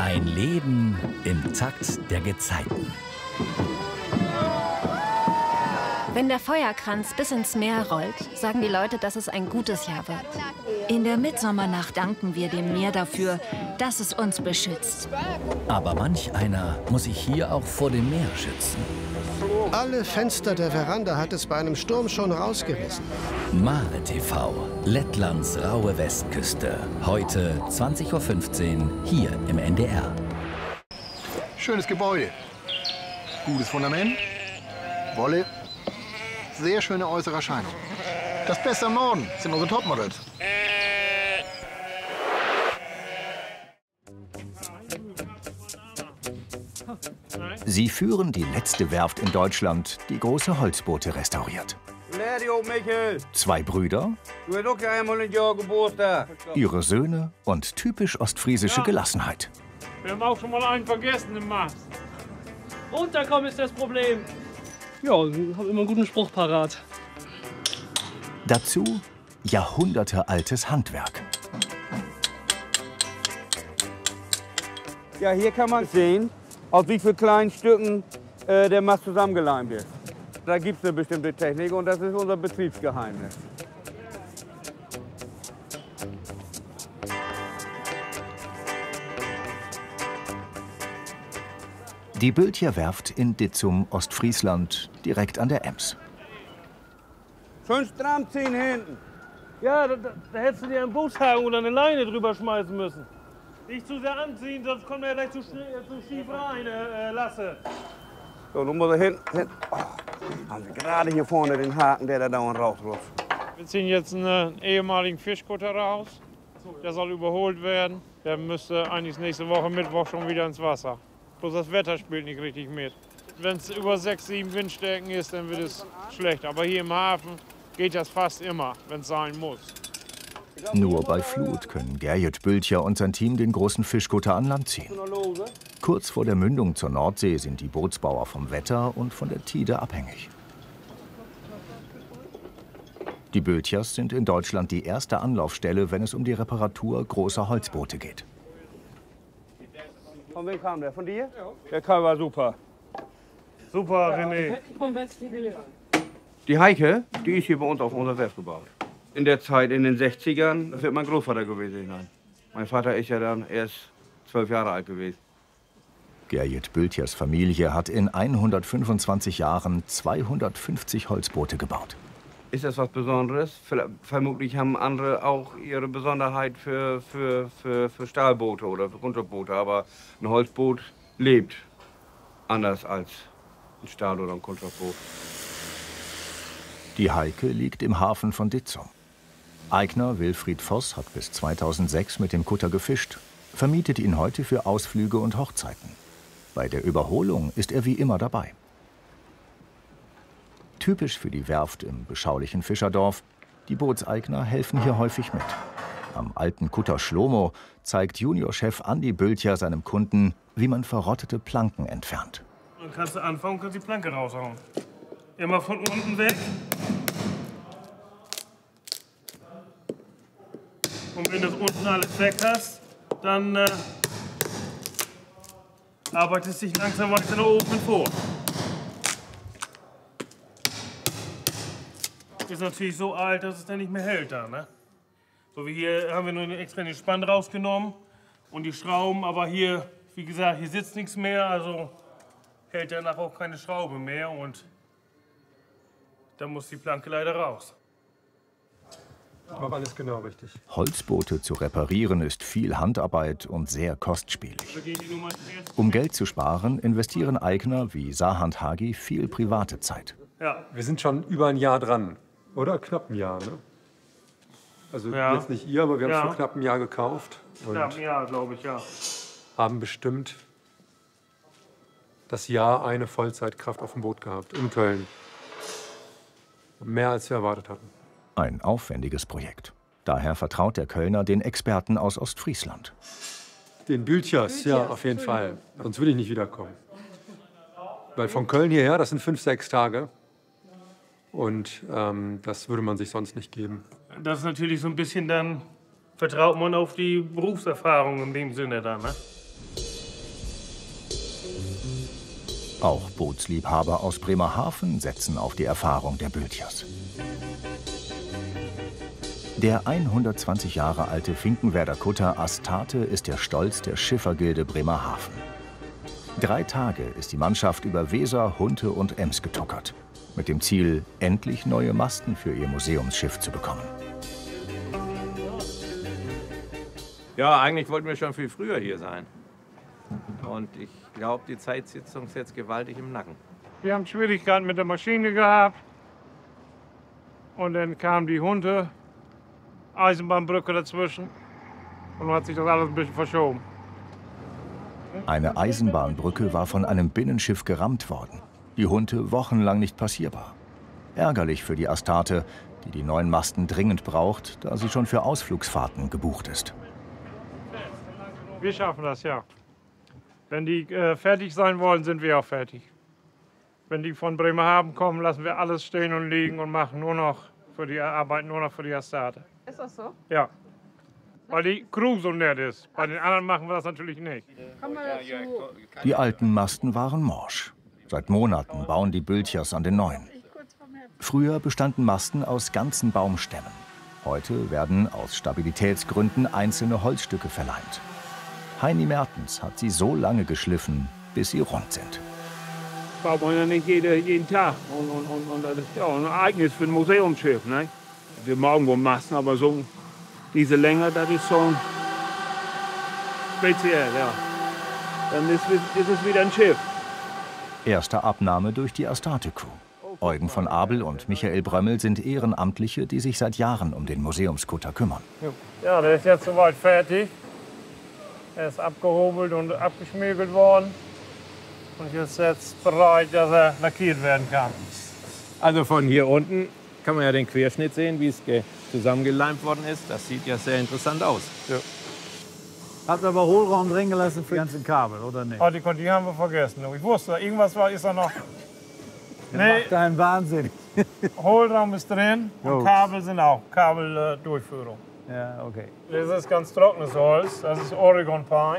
Ein Leben im Takt der Gezeiten. Wenn der Feuerkranz bis ins Meer rollt, sagen die Leute, dass es ein gutes Jahr wird. In der Mitsommernacht danken wir dem Meer dafür, dass es uns beschützt. Aber manch einer muss sich hier auch vor dem Meer schützen. Alle Fenster der Veranda hat es bei einem Sturm schon rausgerissen. Mare TV, Lettlands raue Westküste. Heute 20:15 Uhr hier im NDR. Schönes Gebäude. Gutes Fundament. Wolle. Sehr schöne äußere Erscheinung. Das Beste am Norden sind unsere Topmodels. Sie führen die letzte Werft in Deutschland, die große Holzboote restauriert. 2 Brüder, ihre Söhne und typisch ostfriesische Gelassenheit. Wir haben auch schon mal einen vergessen im Mast. Runterkommen ist das Problem. Ja, ich habe immer einen guten Spruch parat. Dazu jahrhundertealtes Handwerk. Ja, hier kann man sehen, aus wie vielen kleinen Stücken der Mast zusammengeleimt ist. Da gibt es eine bestimmte Technik und das ist unser Betriebsgeheimnis. Die Bültjer Werft in Ditzum, Ostfriesland, direkt an der Ems. Schön stramm ziehen hinten. Ja, da hättest du dir einen Bootshaken oder eine Leine drüber schmeißen müssen. Nicht zu sehr anziehen, sonst kommt er gleich zu schief rein, Lasse. So, nun muss er hinten. Oh, haben wir gerade hier vorne den Haken, der da dauernd rausrutscht. Wir ziehen jetzt einen ehemaligen Fischkutter raus. Der soll überholt werden. Der müsste eigentlich nächste Woche Mittwoch schon wieder ins Wasser. Bloß das Wetter spielt nicht richtig mit. Wenn es über 6, 7 Windstärken ist, dann wird es schlecht. Aber hier im Hafen geht das fast immer, wenn es sein muss. Nur bei Flut können Gerrit Bültjer und sein Team den großen Fischkutter an Land ziehen. Kurz vor der Mündung zur Nordsee sind die Bootsbauer vom Wetter und von der Tide abhängig. Die Bültjers sind in Deutschland die erste Anlaufstelle, wenn es um die Reparatur großer Holzboote geht. Von wem kam der? Von dir? Ja. Der Kai war super. Super, René. Die Heike, die ist hier bei uns auf unserer Werft gebaut. In der Zeit, in den 60ern, das wird mein Großvater gewesen sein. Mein Vater ist ja dann erst 12 Jahre alt gewesen. Gerrit Bültjers Familie hat in 125 Jahren 250 Holzboote gebaut. Ist das was Besonderes? Vermutlich haben andere auch ihre Besonderheit für Stahlboote oder für Kunststoffboote. Aber ein Holzboot lebt anders als ein Stahl- oder ein Kunststoffboot. Die Heike liegt im Hafen von Ditzum. Eigner Wilfried Voss hat bis 2006 mit dem Kutter gefischt, vermietet ihn heute für Ausflüge und Hochzeiten. Bei der Überholung ist er wie immer dabei. Typisch für die Werft im beschaulichen Fischerdorf, die Bootseigner helfen hier häufig mit. Am alten Kutter Schlomo zeigt Juniorchef Andi Bültjer seinem Kunden, wie man verrottete Planken entfernt. Dann kannst du anfangen und kannst die Planke raushauen. Immer von unten weg. Und wenn du unten alles weg hast, dann arbeitest du dich langsam weiter nach oben vor. Ist natürlich so alt, dass es dann nicht mehr hält da, ne? So wie hier haben wir nur extra den Spann rausgenommen und die Schrauben, aber hier, wie gesagt, hier sitzt nichts mehr, also hält danach auch keine Schraube mehr und dann muss die Planke leider raus. Ich mache alles genau richtig. Holzboote zu reparieren ist viel Handarbeit und sehr kostspielig. Um Geld zu sparen, investieren Eigner wie Sahand Hagi viel private Zeit. Ja. Wir sind schon über ein Jahr dran, oder? Knapp ein Jahr, ne? Also jetzt nicht ihr, aber wir haben es vor knapp einem Jahr gekauft. Knapp ein Jahr, glaube ich, ja. Haben bestimmt das Jahr eine Vollzeitkraft auf dem Boot gehabt, in Köln. Mehr als wir erwartet hatten. Ein aufwendiges Projekt. Daher vertraut der Kölner den Experten aus Ostfriesland. Den Bültjers, ja, auf jeden Fall. Sonst will ich nicht wiederkommen. Weil von Köln hierher, das sind 5, 6 Tage. Und das würde man sich sonst nicht geben. Das ist natürlich so ein bisschen dann, vertraut man auf die Berufserfahrung in dem Sinne dann, ne? Auch Bootsliebhaber aus Bremerhaven setzen auf die Erfahrung der Bültchers. Der 120 Jahre alte Finkenwerder Kutter Astarte ist der Stolz der Schiffergilde Bremerhaven. 3 Tage ist die Mannschaft über Weser, Hunte und Ems getuckert. Mit dem Ziel, endlich neue Masten für ihr Museumsschiff zu bekommen. Ja, eigentlich wollten wir schon viel früher hier sein. Und ich glaube, die Zeit sitzt uns jetzt gewaltig im Nacken. Wir haben Schwierigkeiten mit der Maschine gehabt. Und dann kam die Hunte, Eisenbahnbrücke dazwischen. Und dann hat sich das alles ein bisschen verschoben. Eine Eisenbahnbrücke war von einem Binnenschiff gerammt worden. Die Hunte wochenlang nicht passierbar. Ärgerlich für die Astarte, die die neuen Masten dringend braucht, da sie schon für Ausflugsfahrten gebucht ist. Wir schaffen das, ja. Wenn die fertig sein wollen, sind wir auch fertig. Wenn die von Bremerhaven kommen, lassen wir alles stehen und liegen und machen arbeiten nur noch für die Astarte. Ist das so? Ja. Weil die Crew so nett ist. Bei den anderen machen wir das natürlich nicht. Die alten Masten waren morsch. Seit Monaten bauen die Bültchers an den neuen. Früher bestanden Masten aus ganzen Baumstämmen. Heute werden aus Stabilitätsgründen einzelne Holzstücke verleimt. Heini Mertens hat sie so lange geschliffen, bis sie rund sind. Baut man ja nicht jeden Tag. Und das ist ja auch ein Ereignis für ein Museumsschiff. Ne? Wir morgen wohl Masten, aber so diese Länge, das ist so speziell. Ja. Dann ist es wieder ein Schiff. Erste Abnahme durch die Astarte-Crew. Eugen von Abel und Michael Brömmel sind Ehrenamtliche, die sich seit Jahren um den Museumskutter kümmern. Ja, der ist jetzt soweit fertig. Er ist abgehobelt und abgeschmiegelt worden. Und ist jetzt bereit, dass er lackiert werden kann. Also von hier unten kann man ja den Querschnitt sehen, wie es zusammengeleimt worden ist. Das sieht ja sehr interessant aus. Ja. Habt ihr aber Hohlraum drin gelassen für die ganzen Kabel, oder nicht? Oh, die haben wir vergessen. Ich wusste, irgendwas ist da noch. Nee. Macht einen Wahnsinn. Hohlraum ist drin und Kabel sind auch. Kabeldurchführung. Ja, okay. Das ist ganz trockenes Holz. Das ist Oregon Pine.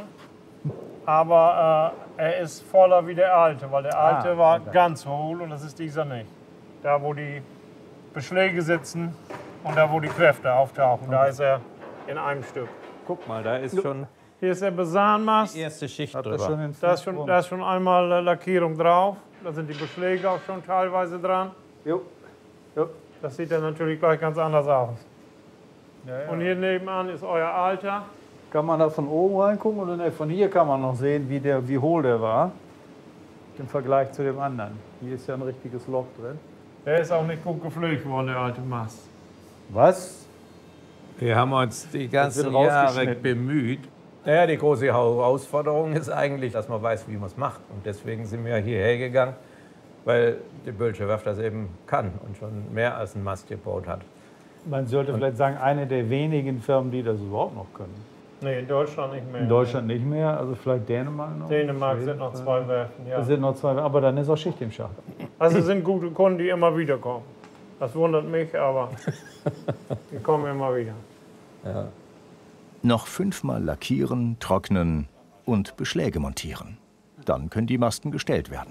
Aber er ist voller wie der alte, weil der alte war ganz hohl und das ist dieser nicht. Da, wo die Beschläge sitzen und da, wo die Kräfte auftauchen, da ist er in einem Stück. Guck mal, da ist schon hier ist der Besahnmast. die erste Schicht drüber. drüber. Da ist schon einmal Lackierung drauf. Da sind die Beschläge auch schon teilweise dran. Jo. Das sieht dann natürlich gleich ganz anders aus. Ja. Und hier nebenan ist euer alter. Kann man da von oben reingucken oder nicht? Von hier kann man noch sehen, wie hohl der war. Im Vergleich zu dem anderen. Hier ist ja ein richtiges Loch drin. Der ist auch nicht gut gepflegt worden, der alte Mast. Was? Wir haben uns die ganzen Jahre bemüht. Naja, die große Herausforderung ist eigentlich, dass man weiß, wie man es macht. Und deswegen sind wir hierher gegangen, weil die Bültcher Werft das eben kann und schon mehr als ein Mast gebaut hat. Man sollte vielleicht sagen, eine der wenigen Firmen, die das überhaupt noch können. Nee, in Deutschland nicht mehr. In Deutschland nicht mehr, also vielleicht Dänemark noch? Dänemark sind noch 2 Werften, ja. Es sind noch 2, aber dann ist auch Schicht im Schacht. Also es sind gute Kunden, die immer wieder kommen. Das wundert mich, aber die kommen immer wieder. Ja. Noch 5-mal lackieren, trocknen und Beschläge montieren. Dann können die Masten gestellt werden.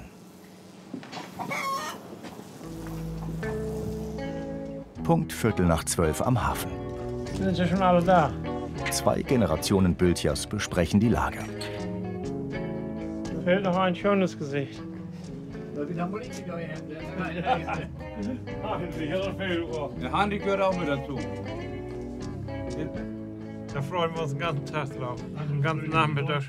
Punkt 11:45 am Hafen. Sind ja schon alle da. 2 Generationen Bültchers besprechen die Lage. Da fehlt noch ein schönes Gesicht. Der Handy gehört auch mit dazu. Da freuen wir uns den ganzen Tag drauf. Den ganzen Nachmittag.